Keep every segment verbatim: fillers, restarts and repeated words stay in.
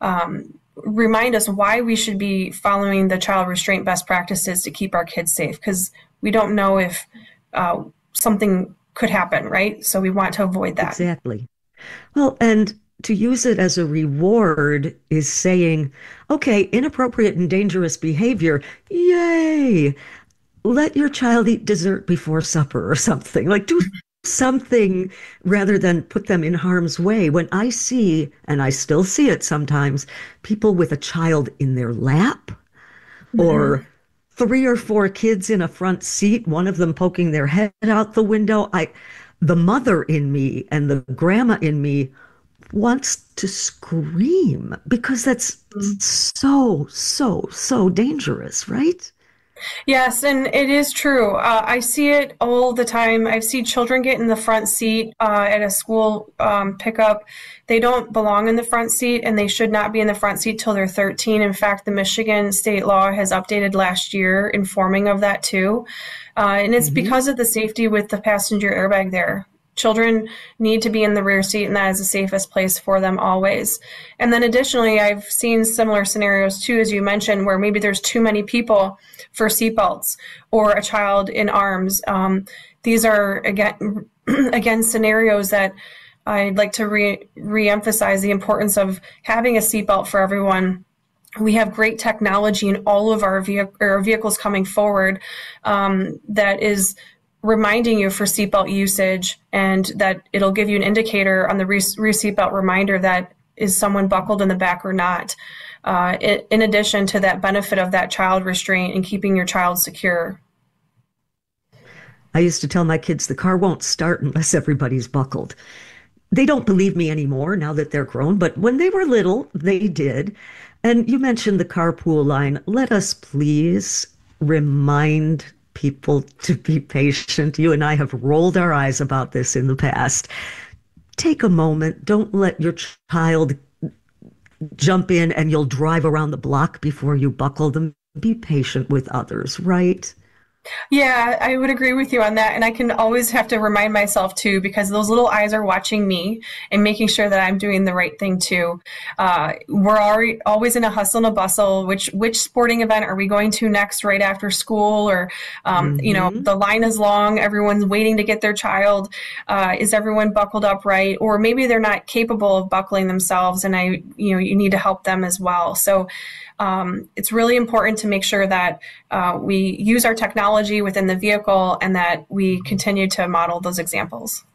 um, remind us why we should be following the child restraint best practices to keep our kids safe, because we don't know if uh, something could happen, right? So we want to avoid that. Exactly. Well, and to use it as a reward is saying, okay, inappropriate and dangerous behavior, yay, let your child eat dessert before supper or something. Like, do something rather than put them in harm's way. When I see, and I still see it sometimes, people with a child in their lap Mm-hmm. or three or four kids in a front seat, one of them poking their head out the window, I, the mother in me and the grandma in me wants to scream because that's so, so, so dangerous, right? Yes, and it is true. Uh, I see it all the time. I've seen children get in the front seat uh, at a school um, pickup. They don't belong in the front seat, and they should not be in the front seat till they're thirteen. In fact, the Michigan state law has updated last year, informing of that too. Uh, and it's Mm-hmm. because of the safety with the passenger airbag there. Children need to be in the rear seat, and that is the safest place for them always. And then additionally, I've seen similar scenarios too, as you mentioned, where maybe there's too many people for seatbelts or a child in arms. Um, these are, again, again, scenarios that I'd like to re- re-emphasize the importance of having a seatbelt for everyone. We have great technology in all of our, vehic- our vehicles coming forward um, that is reminding you for seatbelt usage, and that it'll give you an indicator on the rear seatbelt reminder that is someone buckled in the back or not. Uh, in, in addition to that benefit of that child restraint and keeping your child secure. I used to tell my kids the car won't start unless everybody's buckled. They don't believe me anymore now that they're grown, but when they were little, they did. And you mentioned the carpool line. Let us please remind people to be patient. You and I have rolled our eyes about this in the past. Take a moment. Don't let your child jump in and you'll drive around the block before you buckle them. Be patient with others, right? Yeah, I would agree with you on that. And I can always have to remind myself too, because those little eyes are watching me and making sure that I'm doing the right thing too. Uh, we're already, always in a hustle and a bustle. Which which sporting event are we going to next right after school? Or, um, you know, Mm-hmm. the line is long. Everyone's waiting to get their child. Uh, is everyone buckled up right? Or maybe they're not capable of buckling themselves, and I, you know, you need to help them as well. So um, it's really important to make sure that uh, we use our technology within the vehicle and that we continue to model those examples.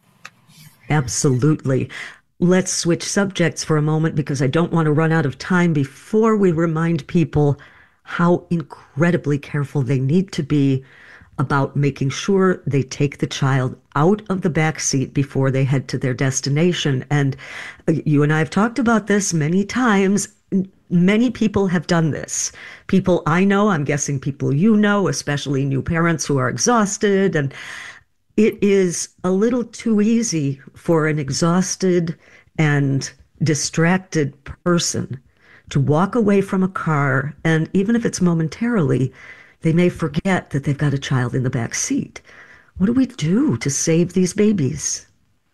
Absolutely. Let's switch subjects for a moment because I don't want to run out of time before we remind people how incredibly careful they need to be about making sure they take the child out of the back seat before they head to their destination. And uh, you and I have talked about this many times. Many people have done this. People I know, I'm guessing people you know, especially new parents who are exhausted. And it is a little too easy for an exhausted and distracted person to walk away from a car, and even if it's momentarily, they may forget that they've got a child in the back seat. What do we do to save these babies?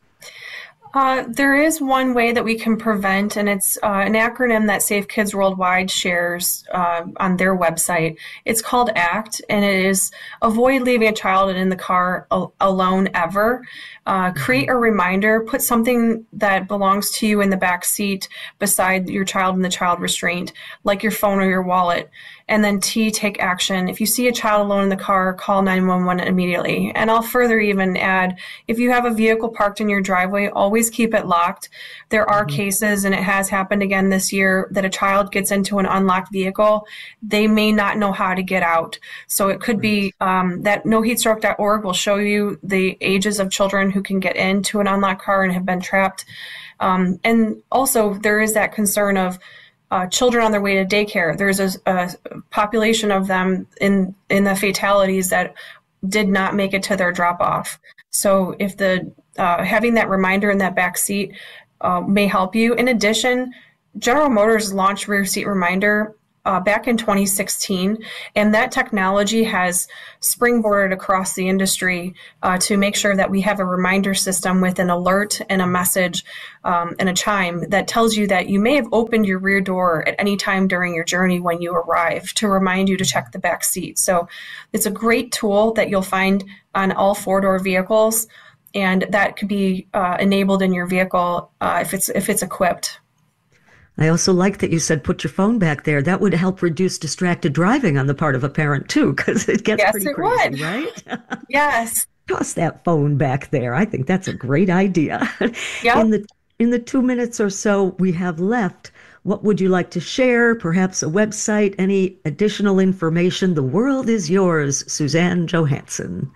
Uh, there is one way that we can prevent, and it's uh, an acronym that Safe Kids Worldwide shares uh, on their website. It's called ACT, and it is avoid leaving a child in the car al- alone ever. Uh, create a reminder, put something that belongs to you in the back seat beside your child in the child restraint, like your phone or your wallet. And then T, take action. If you see a child alone in the car, call nine one one immediately. And I'll further even add, if you have a vehicle parked in your driveway, always keep it locked. There are Mhm. cases, and it has happened again this year, that a child gets into an unlocked vehicle. They may not know how to get out. So it could Right. be um, that no heat stroke dot org will show you the ages of children who can get into an unlocked car and have been trapped. Um, and also, there is that concern of uh, children on their way to daycare. There's a, a population of them in in the fatalities that did not make it to their drop off. So if the uh, having that reminder in that back seat uh, may help you. In addition, General Motors launched rear seat reminder uh, back in twenty sixteen, and that technology has springboarded across the industry uh, to make sure that we have a reminder system with an alert and a message um, and a chime that tells you that you may have opened your rear door at any time during your journey when you arrive, to remind you to check the back seat. So it's a great tool that you'll find on all four-door vehicles, and that could be uh, enabled in your vehicle uh, if it's if it's equipped. I also like that you said put your phone back there. That would help reduce distracted driving on the part of a parent too, because it gets yes, pretty it crazy, would. right? Yes. Toss that phone back there. I think that's a great idea. Yep. In the in the two minutes or so we have left, what would you like to share? Perhaps a website, any additional information? The world is yours, Suzanne Johansson.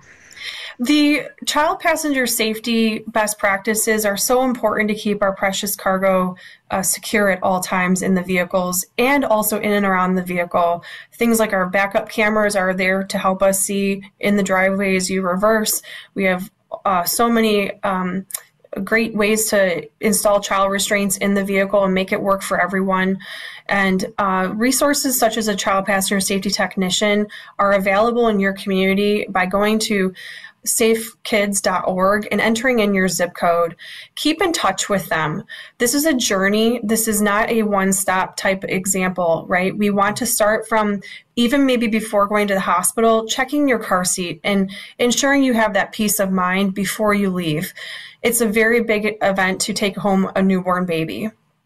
The child passenger safety best practices are so important to keep our precious cargo uh, secure at all times in the vehicles and also in and around the vehicle. Things like our backup cameras are there to help us see in the driveway as you reverse. We have uh, so many um, great ways to install child restraints in the vehicle and make it work for everyone. And uh, resources such as a child passenger safety technician are available in your community by going to safe kids dot org and entering in your zip code. Keep in touch with them. This is a journey. This is not a one-stop type example, right? We want to start from even maybe before going to the hospital, checking your car seat and ensuring you have that peace of mind before you leave. It's a very big event to take home a newborn baby,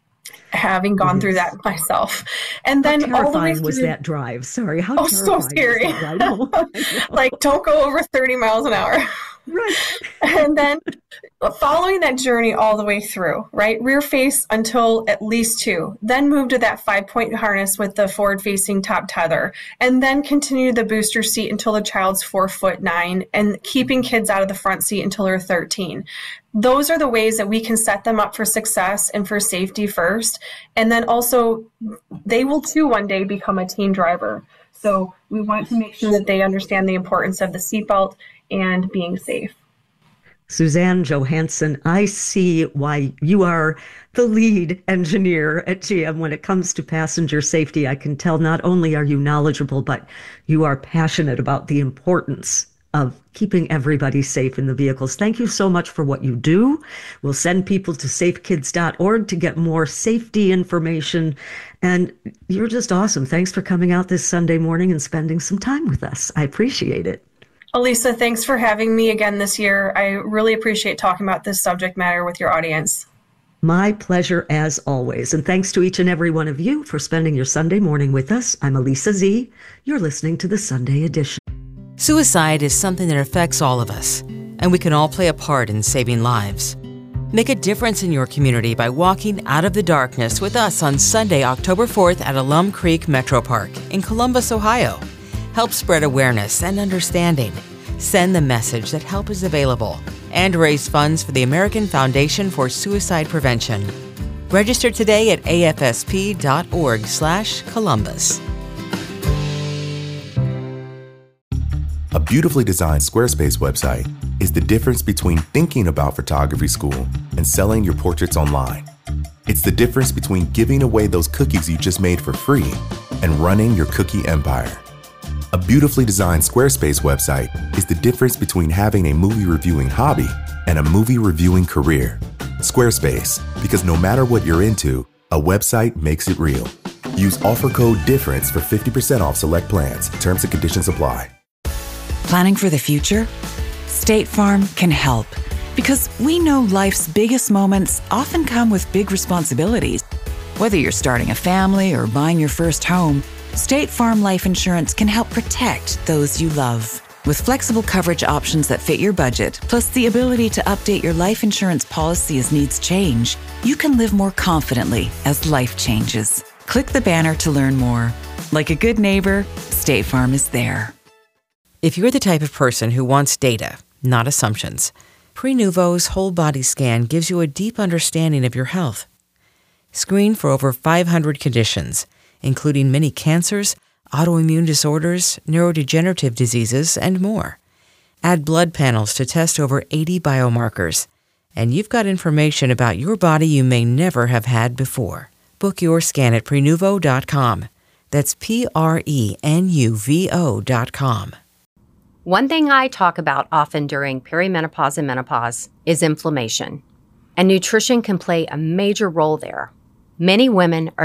having gone yes. through that myself. And then how terrifying all the way through, was that drive? Sorry, how oh, terrifying so scary. Was that? I know, I know. Like, don't go over thirty miles an hour. Right. And then following that journey all the way through, right? Rear face until at least two, then move to that five-point harness with the forward-facing top tether, and then continue the booster seat until the child's four foot nine, and keeping kids out of the front seat until they're thirteen. Those are the ways that we can set them up for success and for safety first. And then also, they will too one day become a teen driver. So we want to make sure that they understand the importance of the seatbelt and being safe. Suzanne Johansson, I see why you are the lead engineer at G M when it comes to passenger safety. I can tell not only are you knowledgeable, but you are passionate about the importance of keeping everybody safe in the vehicles. Thank you so much for what you do. We'll send people to safe kids dot org to get more safety information. And you're just awesome. Thanks for coming out this Sunday morning and spending some time with us. I appreciate it. Elisa, thanks for having me again this year. I really appreciate talking about this subject matter with your audience. My pleasure as always. And thanks to each and every one of you for spending your Sunday morning with us. I'm Elisa Z. You're listening to the Sunday Edition. Suicide is something that affects all of us, and we can all play a part in saving lives. Make a difference in your community by walking out of the darkness with us on Sunday, October fourth at Alum Creek Metro Park in Columbus, Ohio. Help spread awareness and understanding. Send the message that help is available and raise funds for the American Foundation for Suicide Prevention. Register today at A F S P dot org slash Columbus. A beautifully designed Squarespace website is the difference between thinking about photography school and selling your portraits online. It's the difference between giving away those cookies you just made for free and running your cookie empire. A beautifully designed Squarespace website is the difference between having a movie reviewing hobby and a movie reviewing career. Squarespace, because no matter what you're into, a website makes it real. Use offer code DIFFERENCE for fifty percent off select plans. Terms and conditions apply. Planning for the future? State Farm can help, because we know life's biggest moments often come with big responsibilities. Whether you're starting a family or buying your first home, State Farm Life Insurance can help protect those you love. With flexible coverage options that fit your budget, plus the ability to update your life insurance policy as needs change, you can live more confidently as life changes. Click the banner to learn more. Like a good neighbor, State Farm is there. If you're the type of person who wants data, not assumptions, Prenuvo's whole body scan gives you a deep understanding of your health. Screen for over five hundred conditions, including many cancers, autoimmune disorders, neurodegenerative diseases, and more. Add blood panels to test over eighty biomarkers, and you've got information about your body you may never have had before. Book your scan at Prenuvo dot com. That's P R E N U V O dot com. One thing I talk about often during perimenopause and menopause is inflammation, and nutrition can play a major role there. Many women are